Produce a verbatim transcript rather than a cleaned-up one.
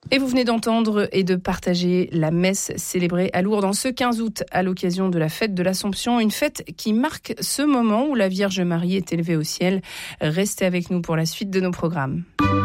Et vous venez d'entendre et de partager la messe célébrée à Lourdes en ce quinze août à l'occasion de la fête de l'Assomption, une fête qui marque ce moment où la Vierge Marie est élevée au ciel. Restez avec nous pour la suite de nos programmes.